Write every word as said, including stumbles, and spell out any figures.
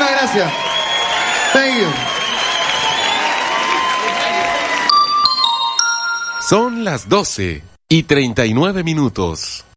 Muchísimas gracias. Thank you. Son las doce y treinta y nueve minutos.